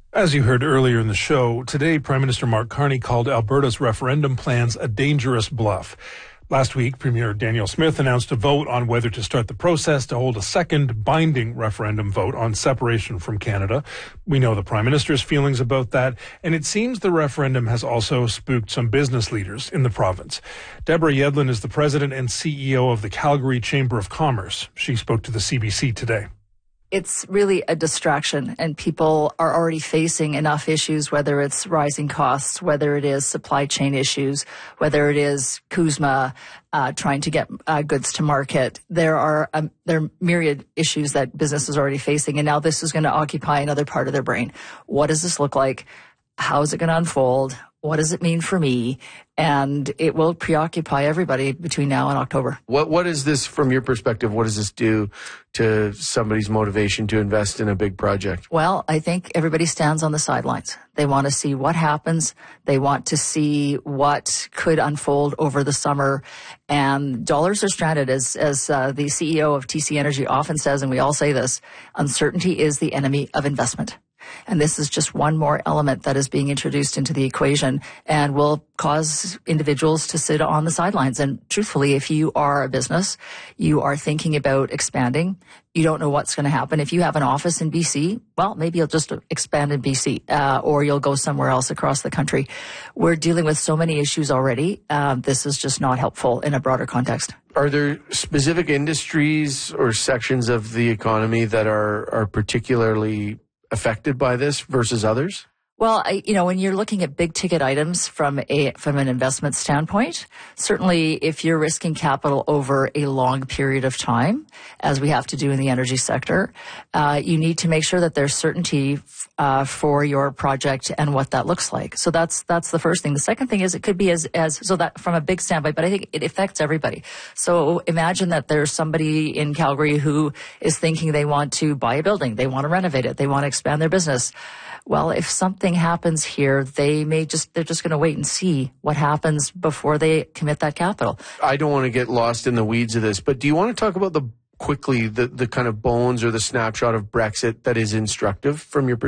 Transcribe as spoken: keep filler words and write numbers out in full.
As you heard earlier in the show, today Prime Minister Mark Carney called Alberta's referendum plans a dangerous bluff. Last week, Premier Danielle Smith announced a vote on whether to start the process to hold a second binding referendum vote on separation from Canada. We know the Prime Minister's feelings about that, and it seems the referendum has also spooked some business leaders in the province. Deborah Yedlin is the president and C E O of the Calgary Chamber of Commerce. She spoke to the C B C today. It's really a distraction, and people are already facing enough issues, whether it's rising costs, whether it is supply chain issues, whether it is CUSMA uh, trying to get uh, goods to market. There are um, there are myriad issues that business is already facing, and now this is going to occupy another part of their brain. What does this look like? How is it going to unfold? What does it mean for me? And it will preoccupy everybody between now and October. What What is this, from your perspective, what does this do to somebody's motivation to invest in a big project? Well, I think everybody stands on the sidelines. They want to see what happens. They want to see what could unfold over the summer. And dollars are stranded, as, as uh, the C E O of T C Energy often says, and we all say this, uncertainty is the enemy of investment. And this is just one more element that is being introduced into the equation and will cause individuals to sit on the sidelines. And truthfully, if you are a business, you are thinking about expanding, you don't know what's going to happen. If you have an office in B C, well, maybe you'll just expand in B C, uh, or you'll go somewhere else across the country. We're dealing with so many issues already. Uh, this is just not helpful in a broader context. Are there specific industries or sections of the economy that are, are particularly affected by this versus others? Well, I, you know, when you're looking at big ticket items from a from an investment standpoint, certainly if you're risking capital over a long period of time, as we have to do in the energy sector, uh, you need to make sure that there's certainty uh, for your project and what that looks like. So that's that's the first thing. The second thing is it could be as as so that from a big standpoint, but I think it affects everybody. So imagine that there's somebody in Calgary who is thinking they want to buy a building, they want to renovate it, they want to expand their business. Well, if something happens here, they may just, they're just going to wait and see what happens before they commit that capital. I don't want to get lost in the weeds of this, but do you want to talk about the quickly, the, the kind of bones or the snapshot of Brexit that is instructive from your perspective?